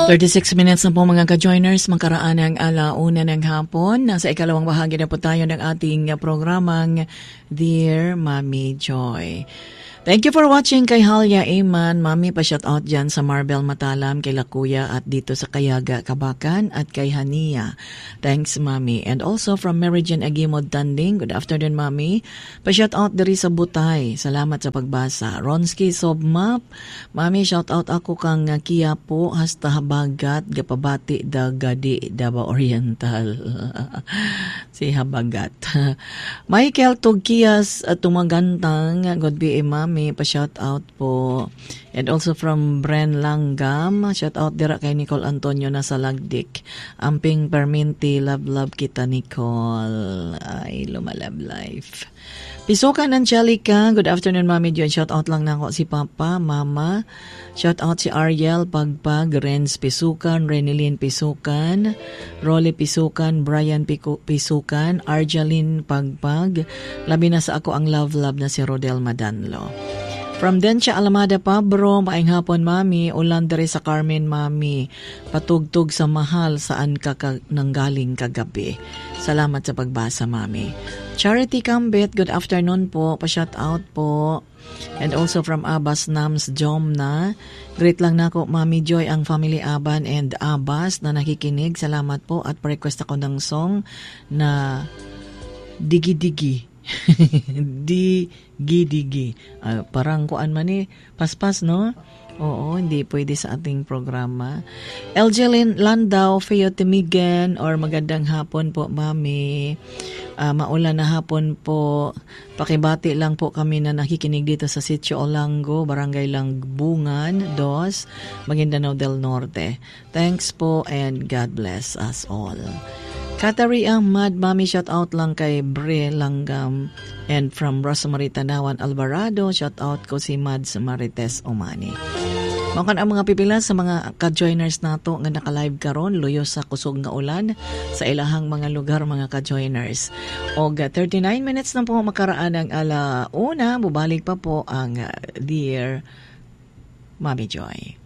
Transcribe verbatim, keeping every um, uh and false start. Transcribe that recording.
thirty-six minutes na po mga ka-joiners, magkaraan ng alauna ng hapon. Nasa ikalawang bahagi na po tayo ng ating programang Dear Mommy Joy. Thank you for watching kay Halya Eman. Mami, pa-shout out dyan sa Marbel Matalam, kay Lakuya at dito sa Kayaga, Kabakan at kay Hania. Thanks, Mami. And also from Mary Jane Agimod Tanding. Good afternoon, Mami. Pa-shout out diri sa Butay. Salamat sa pagbasa. Ronski Sobmap. Mami, shout out ako kang Kia po hasta Habagat, Gapabati da Gadi Daba Oriental. Si Habagat. Michael Tugkias at Tumagantang. Good be, Mami. May pa-shout out po. And also from Bren Langgam, shout out dira kay Nicole Antonio na sa Lagdik. Amping Perminti, love love kita Nicole. Ay, lumalab life. Pisukan Angelica, good afternoon Mami Joy. Shout out lang na ako si Papa, Mama. Shout out si Ariel Pagpag, Renz Pisukan, Renilyn Pisukan, Rolly Pisukan, Brian Pico, Pisukan, Arjeline Pagpag. Labi na sa ako ang love love na si Rodel Madanlo. From Dencia Alamada Pabro, maayong hapon Mami, ulan diri sa Carmen Mami, patugtog sa mahal saan ka, ka nanggaling kagabi. Salamat sa pagbasa Mami. Charity Cambit, good afternoon po, pa-shout out po. And also from Abbas Nams Jomna, great lang na ako Mami Joy ang family Aban and Abbas na nakikinig. Salamat po at pa-request ako ng song na Digi Digi. Digi-digi. Uh, parang kuan man eh, paspas no? Oo, hindi pwede sa ating programa. Elgelin Landau, Feo Timigan, or magandang hapon po, Mami. Uh, maulan na hapon po. Pakibati lang po kami na nakikinig dito sa Sitio Olango, Barangay Langbungan, Dos, Maguindanao del Norte. Thanks po and God bless us all. Katari Ahmad, Mami, shout out lang kay Bre Langgam. And from Rosemary Tanawan Alvarado, shout out ko si Mads Marites Omani. Makan ang mga pipila sa mga ka-joiners nato nga naka-live karon, luyo sa kusog nga ulan sa ilahang mga lugar mga ka-joiners. Og thirty-nine minutes na po makaraan ang ala una, bubalik pa po ang uh, Dear Mommy Joy.